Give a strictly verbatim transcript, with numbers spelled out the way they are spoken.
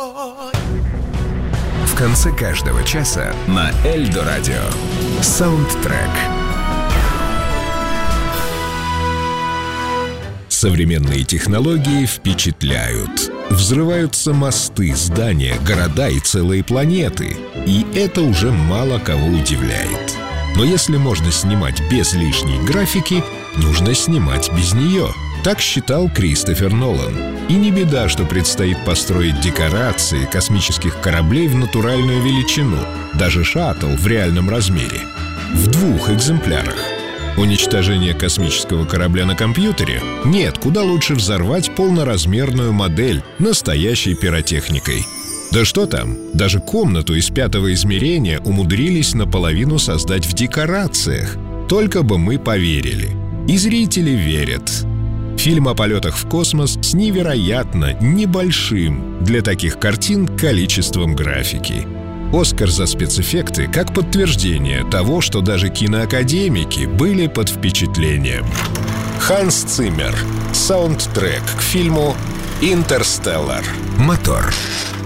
В конце каждого часа на Эльдо Радио саундтрек. Современные технологии впечатляют. Взрываются мосты, здания, города и целые планеты. И это уже мало кого удивляет. Но если можно снимать без лишней графики, нужно снимать без нее. Так считал Кристофер Нолан. И не беда, что предстоит построить декорации космических кораблей в натуральную величину, даже шаттл в реальном размере. В двух экземплярах. Уничтожение космического корабля на компьютере? Нет, куда лучше взорвать полноразмерную модель настоящей пиротехникой. Да что там, даже комнату из пятого измерения умудрились наполовину создать в декорациях. Только бы мы поверили. И зрители верят. Фильм о полетах в космос с невероятно небольшим для таких картин количеством графики. «Оскар» за спецэффекты как подтверждение того, что даже киноакадемики были под впечатлением. Ханс Циммер. Саундтрек к фильму «Интерстеллар». Мотор.